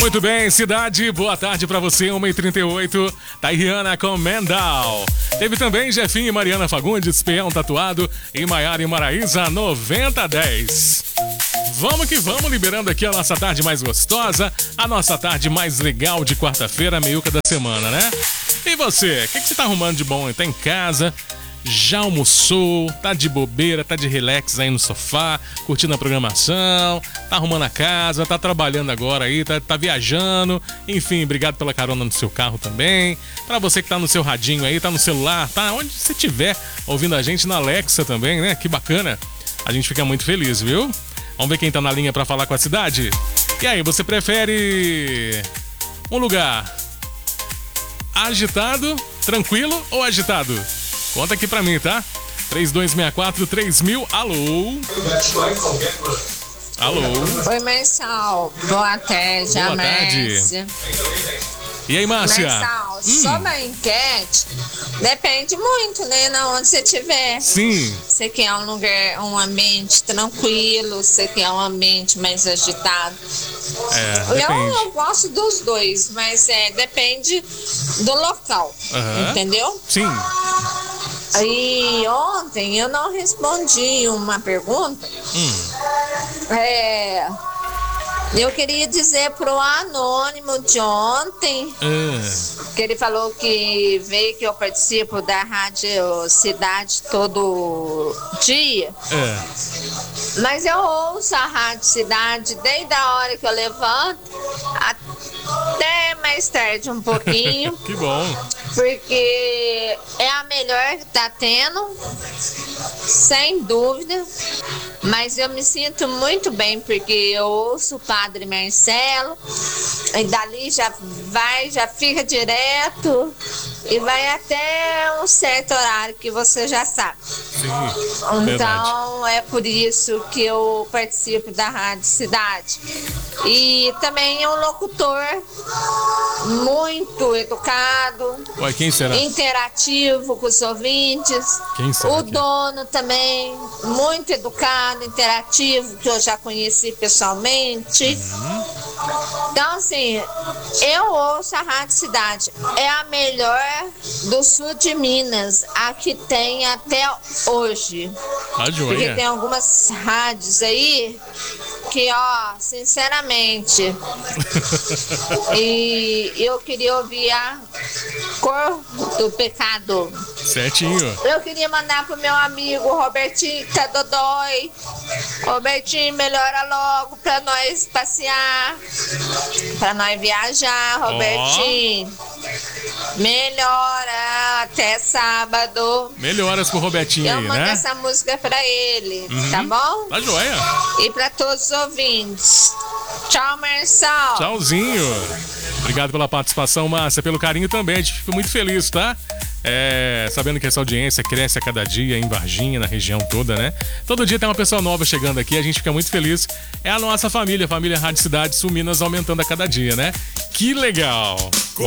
Muito bem, cidade, boa tarde pra você, 1h38, Tayriana com Mendal. Teve também Jefinho e Mariana Fagundes, Peão Tatuado e Maiara e Maraísa, 9010. Vamos que vamos, liberando aqui a nossa tarde mais gostosa, a nossa tarde mais legal de quarta-feira, meiuca da semana, né? E você, o que você tá arrumando de bom? Tá em casa? Já almoçou, tá de bobeira, tá de relax aí no sofá, curtindo a programação, tá arrumando a casa, tá trabalhando agora aí, tá viajando, enfim, obrigado pela carona no seu carro também. Pra você que tá no seu radinho aí, tá no celular, tá onde você estiver ouvindo a gente, na Alexa também, né? Que bacana, a gente fica muito feliz, viu? Vamos ver quem tá na linha pra falar com a cidade? E aí, você prefere um lugar agitado, tranquilo ou agitado? Conta aqui pra mim, tá? 3264-3000, alô? Alô? Oi, Marçal. Boa tarde, boa tarde. E aí, Márcia? Marçal, sobre a enquete, depende muito, né? Na onde você estiver. Sim. Você quer um lugar, um ambiente tranquilo, você quer um ambiente mais agitado. Eu gosto dos dois, mas depende do local, entendeu? Sim. E ontem eu não respondi uma pergunta. Eu queria dizer pro anônimo de ontem que ele falou que vê que eu participo da Rádio Cidade todo dia. Mas eu ouço a Rádio Cidade desde a hora que eu levanto até mais tarde um pouquinho. Que bom. Porque é a melhor que tá tendo, sem dúvida. Mas eu me sinto muito bem, porque eu ouço o Padre Marcelo, e dali já fica direto e vai até um certo horário que você já sabe. Sim, então é por isso que eu participo da Rádio Cidade. E também é um locutor muito educado, quem será? Interativo com os ouvintes. Quem será? O dono também, muito educado, interativo, que eu já conheci pessoalmente. Então, assim, eu ouço a Rádio Cidade. É a melhor do sul de Minas, a que tem até hoje. Porque tem algumas rádios aí que, sinceramente, e eu queria ouvir a Cor do Pecado. Certinho. Eu queria mandar pro meu amigo Robertinho, que tá dodói. Robertinho, melhora logo pra nós passear, pra nós viajar, Robertinho. Melhora até sábado. Melhoras pro Robertinho aí, né? Eu mando essa música pra ele, tá bom? Tá joia. E pra todos os ouvintes. Tchau, Marçal. Tchauzinho. Obrigado pela participação, Márcia, pelo carinho também. A gente fica muito feliz, tá? Sabendo que essa audiência cresce a cada dia em Varginha, na região toda, né? Todo dia tem uma pessoa nova chegando aqui, a gente fica muito feliz. É a nossa família, a família Rádio Cidade Sul Minas, aumentando a cada dia, né? Que legal!